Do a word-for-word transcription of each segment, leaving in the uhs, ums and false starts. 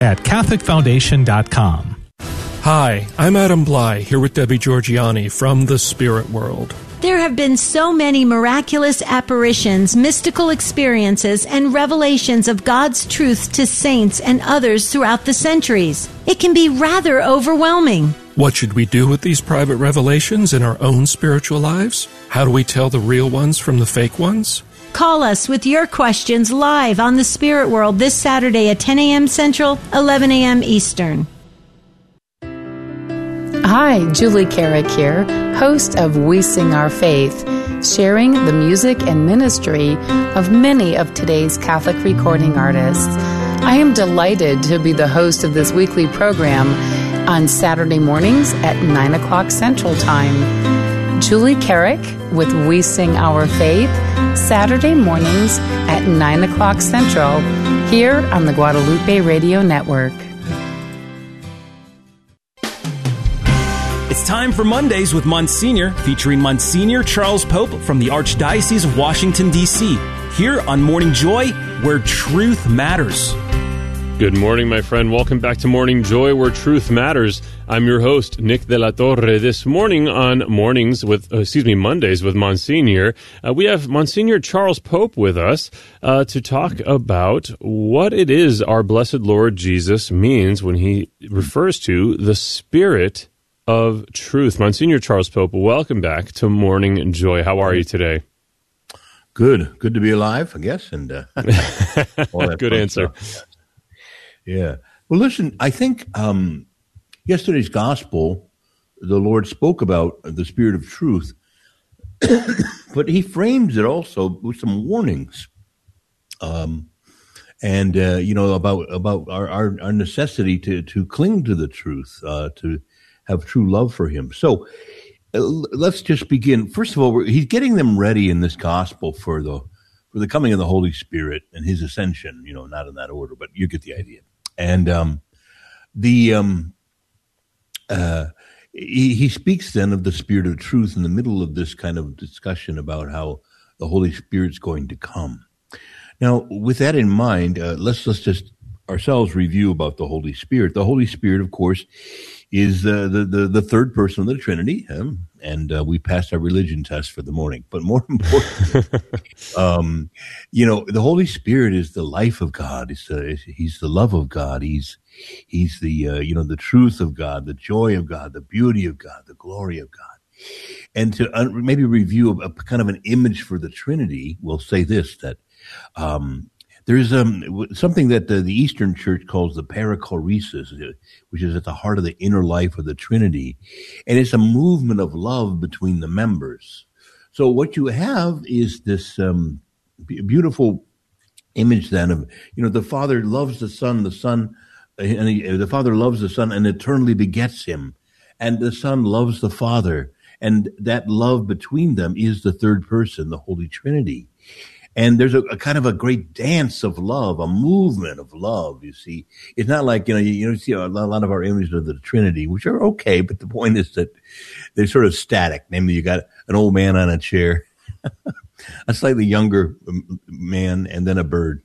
at catholic foundation dot com. Hi, I'm Adam Bly, here with Debbie Georgiani from the Spirit World. There have been so many miraculous apparitions, mystical experiences, and revelations of God's truth to saints and others throughout the centuries. It can be rather overwhelming. What should we do with these private revelations in our own spiritual lives? How do we tell the real ones from the fake ones? Call us with your questions live on the Spirit World this Saturday at ten a.m. Central, eleven a.m. Eastern. Hi, Julie Carrick here, host of We Sing Our Faith, sharing the music and ministry of many of today's Catholic recording artists. I am delighted to be the host of this weekly program on Saturday mornings at nine o'clock Central Time. Julie Carrick with We Sing Our Faith, Saturday mornings at nine o'clock Central, here on the Guadalupe Radio Network. It's time for Mondays with Monsignor, featuring Monsignor Charles Pope from the Archdiocese of Washington, D C, here on Morning Joy, where truth matters. Good morning, my friend. Welcome back to Morning Joy, where truth matters. I'm your host, Nick de la Torre. This morning on Mornings with, uh, excuse me, Mondays with Monsignor, uh, we have Monsignor Charles Pope with us uh, to talk about what it is our blessed Lord Jesus means when he refers to the Spirit of truth. Monsignor Charles Pope, welcome back to Morning Joy. How are you today? Good. Good to be alive, I guess. And uh, good answer. Stuff. Yeah. Well, listen, I think um, yesterday's gospel, the Lord spoke about the Spirit of truth, but he frames it also with some warnings. Um, and, uh, you know, about about our, our, our necessity to, to cling to the truth, uh, to have true love for him. So uh, let's just begin. First of all, we're, he's getting them ready in this gospel for the for the coming of the Holy Spirit and his ascension, you know, not in that order, but you get the idea. And um, the um, uh, he, he speaks then of the Spirit of truth in the middle of this kind of discussion about how the Holy Spirit's going to come. Now, with that in mind, uh, let's let's just ourselves review about the Holy Spirit. The Holy Spirit, of course, is uh, the, the the third person of the Trinity, um, and uh, we passed our religion test for the morning. But more importantly, um, you know, the Holy Spirit is the life of God. It's, uh, he's the love of God. He's he's the uh, you know the truth of God, the joy of God, the beauty of God, the glory of God. And to uh, maybe review a, a kind of an image for the Trinity, we'll say this, that um, there's um, something that the, the Eastern Church calls the perichoresis, which is at the heart of the inner life of the Trinity. And it's a movement of love between the members. So what you have is this um, beautiful image then of, you know, the Father loves the Son, the Son, and he, the Father loves the Son and eternally begets him. And the Son loves the Father. And that love between them is the third person, the Holy Trinity. And there's a, a kind of a great dance of love, a movement of love, you see. It's not like, you know, you, you know, see a lot of our images of the Trinity, which are okay, but the point is that they're sort of static. Namely, you got an old man on a chair, a slightly younger man, and then a bird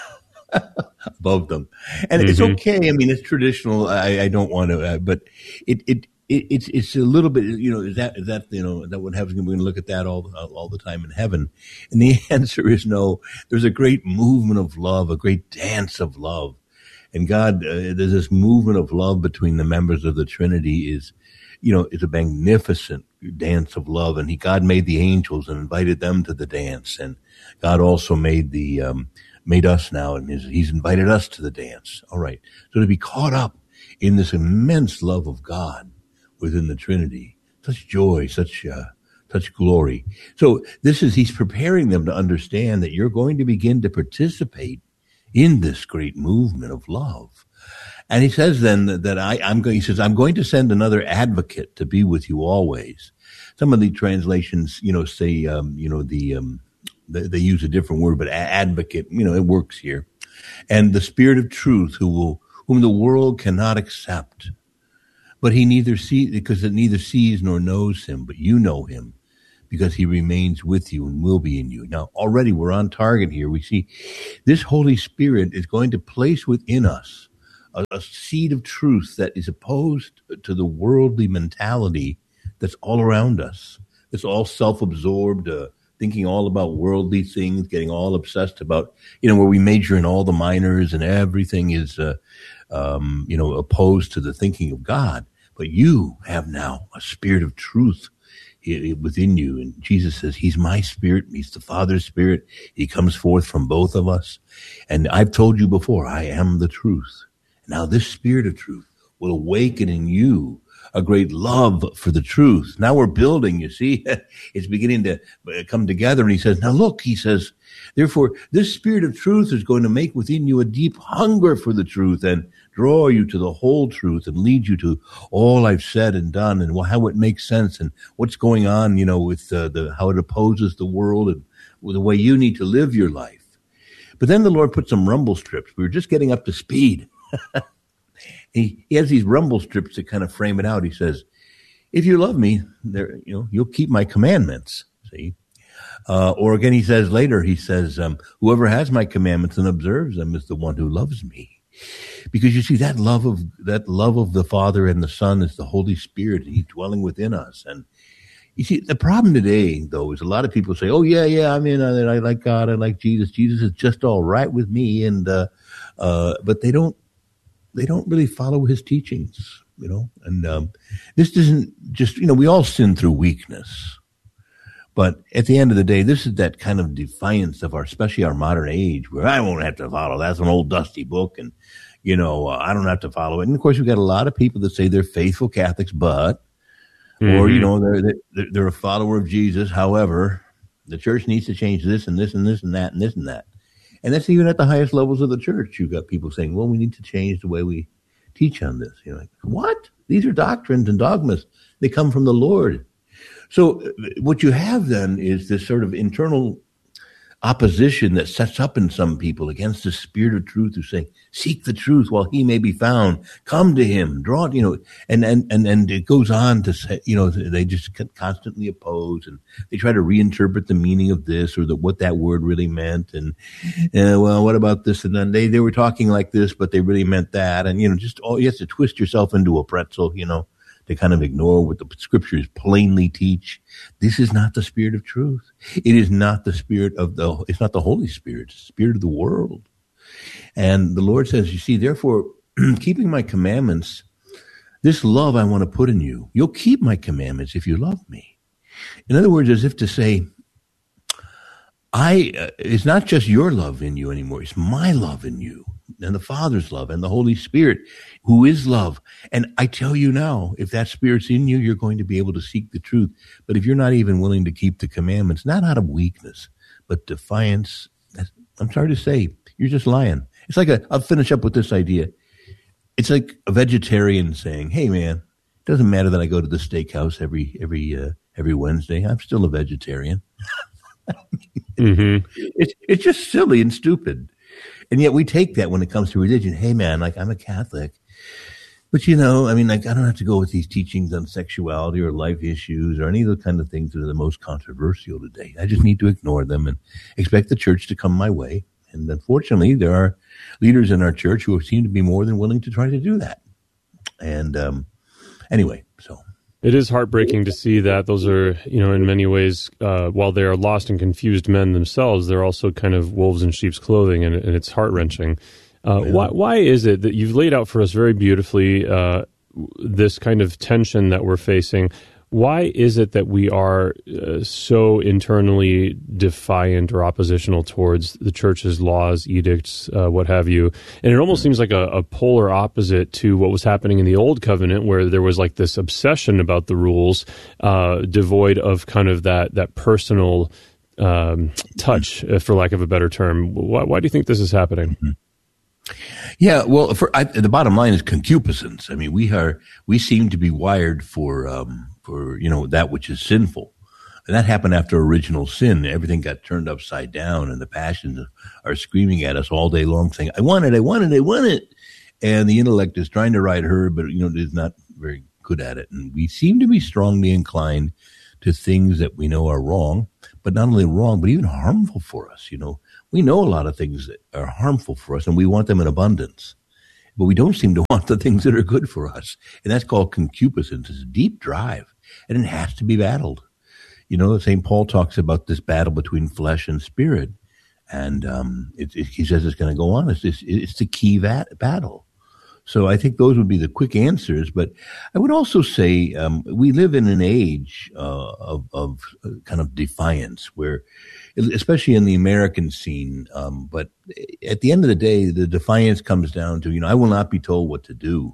above them. And mm-hmm. It's okay. I mean, it's traditional. I, I don't want to, uh, but it, it, It, it's it's a little bit, you know, is that is that you know that what happens? We're going to look at that all all the time in heaven, and the answer is no. There's a great movement of love, a great dance of love, and God, uh, there's this movement of love between the members of the Trinity is, you know, it's a magnificent dance of love, and He God made the angels and invited them to the dance, and God also made the um, made us now, and his, He's invited us to the dance. All right, so to be caught up in this immense love of God within the Trinity, such joy, such uh, such glory. So this is, He's preparing them to understand that you're going to begin to participate in this great movement of love. And He says then that, that I, I'm going, He says, I'm going to send another advocate to be with you always. Some of the translations, you know, say, um, you know, the, um, they, they use a different word, but advocate, you know, it works here. And the Spirit of truth who will, whom the world cannot accept. But he neither sees, because it neither sees nor knows him, but you know him, because he remains with you and will be in you. Now, already we're on target here. We see this Holy Spirit is going to place within us a, a seed of truth that is opposed to the worldly mentality that's all around us. It's all self-absorbed, uh, thinking all about worldly things, getting all obsessed about, you know, where we major in all the minors and everything is, uh, um, you know, opposed to the thinking of God. But you have now a spirit of truth within you. And Jesus says, he's my spirit. He's the Father's spirit. He comes forth from both of us. And I've told you before, I am the truth. Now this spirit of truth will awaken in you a great love for the truth. Now we're building, you see, it's beginning to come together. And he says, now look, he says, therefore, this spirit of truth is going to make within you a deep hunger for the truth and draw you to the whole truth and lead you to all I've said and done and how it makes sense and what's going on, you know, with uh, the how it opposes the world and with the way you need to live your life. But then the Lord put some rumble strips. We were just getting up to speed. He, he has these rumble strips that kind of frame it out. He says, if you love me, there, you know, you'll keep my commandments. See? Uh, or again, he says later, he says, um, whoever has my commandments and observes them is the one who loves me. Because you see, that love of, that love of the Father and the Son is the Holy Spirit, and he's dwelling within us. And you see, the problem today, though, is a lot of people say, oh, yeah, yeah, I mean, I, I like God, I like Jesus. Jesus is just all right with me. And, uh, uh, but they don't, they don't really follow his teachings, you know, and um, this isn't just, you know, we all sin through weakness, but at the end of the day, this is that kind of defiance of our, especially our modern age, where I won't have to follow. That's an old dusty book, and, you know, uh, I don't have to follow it. And of course, we've got a lot of people that say they're faithful Catholics, but, mm-hmm. or, you know, they're, they're, they're a follower of Jesus. However, the church needs to change this and this and this and that and this and that. And that's even at the highest levels of the church. You've got people saying, well, we need to change the way we teach on this. You're like, what? These are doctrines and dogmas. They come from the Lord. So what you have then is this sort of internal opposition that sets up in some people against the spirit of truth, who's saying, seek the truth while he may be found. Come to him, draw, you know, and, and, and, and it goes on to say, you know, they just constantly oppose and they try to reinterpret the meaning of this or the, what that word really meant. And, uh, well, what about this? And then they, they were talking like this, but they really meant that. And, you know, just all, you have to twist yourself into a pretzel, you know, to kind of ignore what the scriptures plainly teach. This is not the spirit of truth. It is not the spirit of the, it's not the Holy Spirit, it's the spirit of the world. And the Lord says, you see, therefore, keeping my commandments, this love I want to put in you, you'll keep my commandments if you love me. In other words, as if to say, I, uh, it's not just your love in you anymore. It's my love in you and the Father's love and the Holy Spirit who is love. And I tell you now, if that spirit's in you, you're going to be able to seek the truth. But if you're not even willing to keep the commandments, not out of weakness, but defiance, I'm sorry to say, you're just lying. It's like a, I'll finish up with this idea. It's like a vegetarian saying, hey man, it doesn't matter that I go to the steakhouse every, every, uh, every Wednesday. I'm still a vegetarian. mm-hmm. It's it's just silly and stupid, and yet we take that when it comes to religion. Hey, man, like I'm a Catholic, but you know, I mean, like I don't have to go with these teachings on sexuality or life issues or any of the kind of things that are the most controversial today. I just need to ignore them and expect the church to come my way. And unfortunately, there are leaders in our church who seem to be more than willing to try to do that. And um, anyway, so. It is heartbreaking to see that those are, you know, in many ways, uh, while they are lost and confused men themselves, they're also kind of wolves in sheep's clothing, and, and it's heart-wrenching. Uh, why, why is it that you've laid out for us very beautifully uh, this kind of tension that we're facing? Why is it that we are uh, so internally defiant or oppositional towards the church's laws, edicts, uh, what have you? And it almost seems like a, a polar opposite to what was happening in the Old Covenant, where there was like this obsession about the rules, uh, devoid of kind of that that personal um, touch, for lack of a better term. Why, why do you think this is happening? Mm-hmm. Yeah, well, for, I, the bottom line is concupiscence. I mean, we are we seem to be wired for um, for you know that which is sinful, and that happened after original sin. Everything got turned upside down, and the passions are screaming at us all day long, saying, "I want it, I want it, I want it," and the intellect is trying to ride herd, but you know is not very good at it. And we seem to be strongly inclined to things that we know are wrong, but not only wrong, but even harmful for us. You know. We know a lot of things that are harmful for us, and we want them in abundance. but we don't seem to want the things that are good for us. And that's called concupiscence. It's a deep drive, and it has to be battled. You know, Saint Paul talks about this battle between flesh and spirit, and um, it, it, he says it's going to go on. It's, it's, it's the key vat, battle. So I think those would be the quick answers. But I would also say um, we live in an age uh, of, of kind of defiance, where, especially in the American scene, um, but at the end of the day, the defiance comes down to, you know, I will not be told what to do.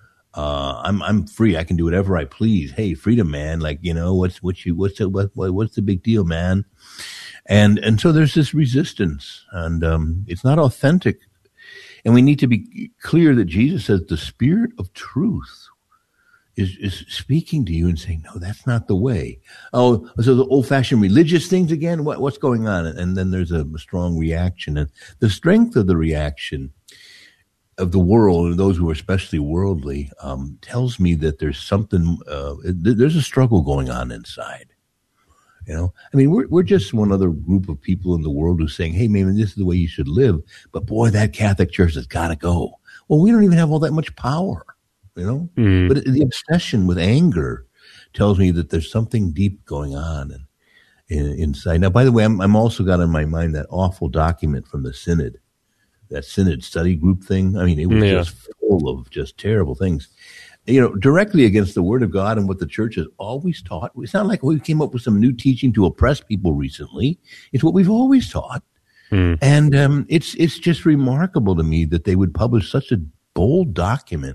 Uh, I'm I'm free. I can do whatever I please. Hey, freedom, man! Like, you know, what's what you what's the what, what's the big deal, man? And and so there's this resistance, and um, it's not authentic. And we need to be clear that Jesus says the Spirit of truth is, is speaking to you and saying, no, that's not the way. Oh, so the old-fashioned religious things again? What, what's going on? And then there's a strong reaction. And the strength of the reaction of the world, and those who are especially worldly, um, tells me that there's something, uh, there's a struggle going on inside. You know, I mean, we're we're just one other group of people in the world who's saying, hey, maybe this is the way you should live. But boy, that Catholic Church has got to go. Well, we don't even have all that much power, you know. Mm. But the obsession with anger tells me that there's something deep going on in, in, inside. Now, by the way, I'm I'm also got on my mind that awful document from the Synod, that Synod study group thing. I mean, it was yeah. just full of just terrible things. You know, directly against the Word of God and what the Church has always taught. It's not like we came up with some new teaching to oppress people recently. It's what we've always taught. Mm. And um, it's it's just remarkable to me that they would publish such a bold document.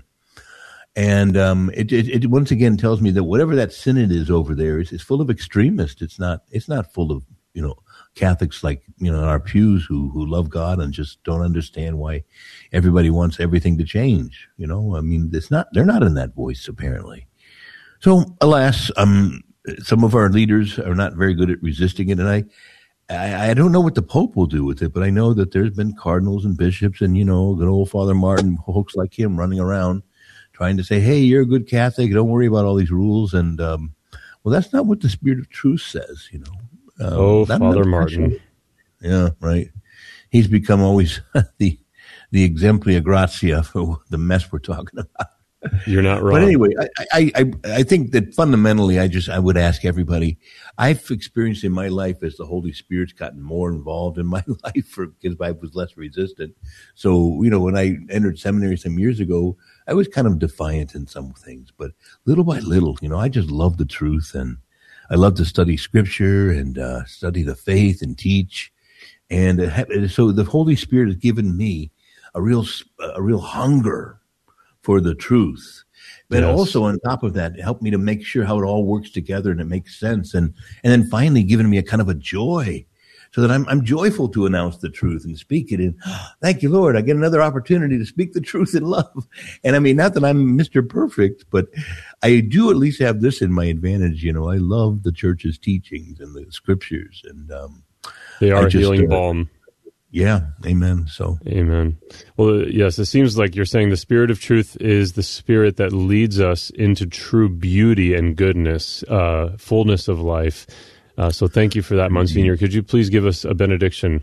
And um, it, it, it once again tells me that whatever that synod is over there is, is full of extremists. It's not it's not full of, you know, Catholics like, you know, in our pews who, who love God and just don't understand why everybody wants everything to change. You know, I mean, it's not, they're not in that voice apparently. So alas, um, some of our leaders are not very good at resisting it. And I, I, I don't know what the Pope will do with it, but I know that there's been cardinals and bishops and, you know, good old Father Martin, folks like him running around trying to say, hey, you're a good Catholic. Don't worry about all these rules. And, um, well, that's not what the Spirit of Truth says, you know. Um, oh, Father Martin. Yeah, right. He's become always the the exemplia gratia for the mess we're talking about. You're not wrong. But anyway, I, I, I, I think that fundamentally, I just I would ask everybody. I've experienced in my life as the Holy Spirit's gotten more involved in my life, for, because I was less resistant. So, you know, when I entered seminary some years ago, I was kind of defiant in some things, but little by little, you know, I just love the truth, and I love to study Scripture and uh, study the faith and teach. And uh, so the Holy Spirit has given me a real a real hunger for the truth. But yes. also on top of that, it helped me to make sure how it all works together and it makes sense. And and then finally given me a kind of a joy, so that I'm I'm joyful to announce the truth and speak it. And oh, thank you, Lord, I get another opportunity to speak the truth in love. And I mean, not that I'm Mister Perfect, but I do at least have this in my advantage. You know, I love the Church's teachings and the Scriptures, and um, they are just, healing uh, balm. Yeah, amen. So, amen. Well, yes, it seems like you're saying the Spirit of Truth is the Spirit that leads us into true beauty and goodness, uh, fullness of life. Uh, so thank you for that, Monsignor. Could you please give us a benediction?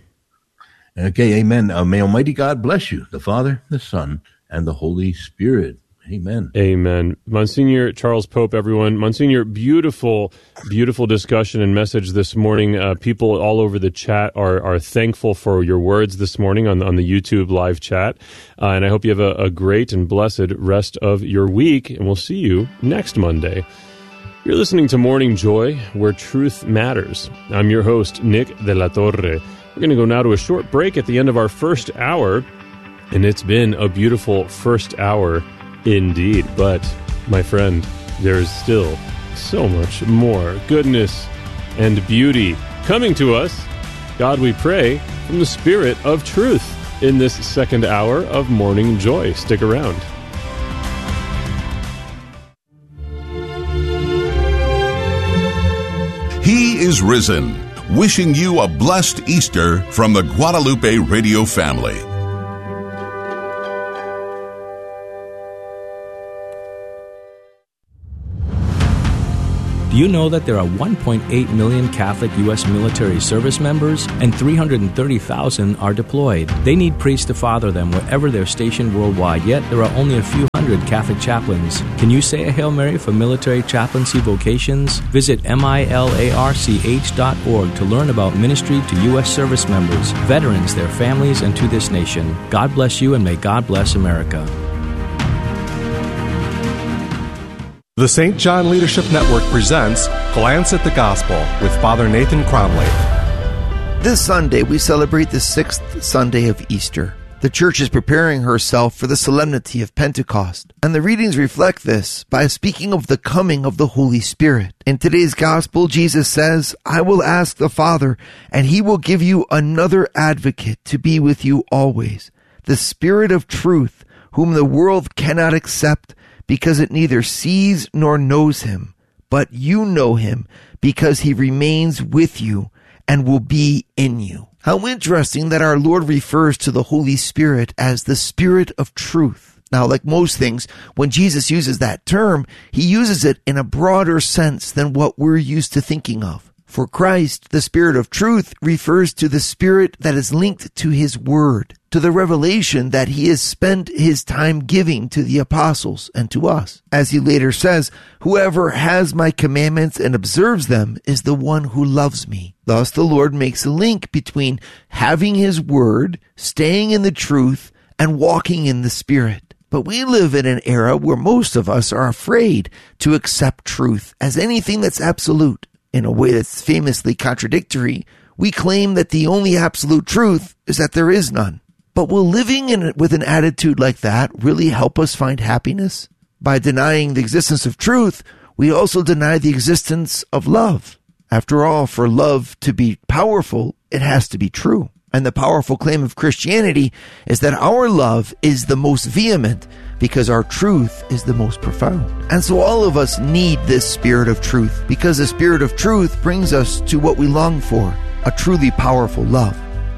Okay, amen. Uh, may Almighty God bless you, the Father, the Son, and the Holy Spirit. Amen. Amen. Monsignor Charles Pope, everyone. Monsignor, beautiful, beautiful discussion and message this morning. Uh, people all over the chat are are thankful for your words this morning on, on the YouTube live chat. Uh, and I hope you have a, a great and blessed rest of your week, and we'll see you next Monday. You're listening to Morning Joy, where truth matters. I'm your host, Nick de la Torre. We're going to go now to a short break at the end of our first hour, and it's been a beautiful first hour indeed. But, my friend, there's still so much more goodness and beauty coming to us, God we pray, from the Spirit of Truth in this second hour of Morning Joy. Stick around. He is risen, wishing you a blessed Easter from the Guadalupe Radio family. Do you know that there are one point eight million Catholic U S military service members and three hundred thirty thousand are deployed? They need priests to father them wherever they're stationed worldwide, yet there are only a few hundred Catholic chaplains. Can you say a Hail Mary for military chaplaincy vocations? Visit milarch dot org to learn about ministry to U S service members, veterans, their families, and to this nation. God bless you, and may God bless America. The Saint John Leadership Network presents Glance at the Gospel with Father Nathan Cromley. This Sunday, we celebrate the sixth Sunday of Easter. The Church is preparing herself for the solemnity of Pentecost, and the readings reflect this by speaking of the coming of the Holy Spirit. In today's Gospel, Jesus says, "I will ask the Father, and He will give you another advocate to be with you always, the Spirit of truth, whom the world cannot accept, because it neither sees nor knows Him. But you know Him, because He remains with you and will be in you." How interesting that our Lord refers to the Holy Spirit as the Spirit of truth. Now, like most things, when Jesus uses that term, He uses it in a broader sense than what we're used to thinking of. For Christ, the Spirit of truth refers to the Spirit that is linked to His Word, to the revelation that He has spent His time giving to the apostles and to us. As He later says, "Whoever has my commandments and observes them is the one who loves me." Thus, the Lord makes a link between having His Word, staying in the truth, and walking in the Spirit. But we live in an era where most of us are afraid to accept truth as anything that's absolute. In a way that's famously contradictory, we claim that the only absolute truth is that there is none. But will living in, with an attitude like that really help us find happiness? By denying the existence of truth, we also deny the existence of love. After all, for love to be powerful, it has to be true. And the powerful claim of Christianity is that our love is the most vehement because our truth is the most profound. And so all of us need this Spirit of truth, because the Spirit of truth brings us to what we long for, a truly powerful love.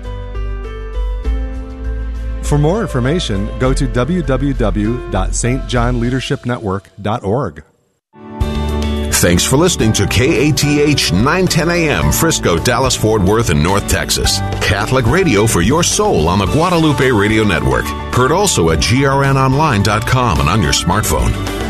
For more information, go to w w w dot s t john leadership network dot org. Thanks for listening to K A T H nine ten A M, Frisco, Dallas, Fort Worth, and North Texas. Catholic radio for your soul on the Guadalupe Radio Network. Heard also at G R N online dot com and on your smartphone.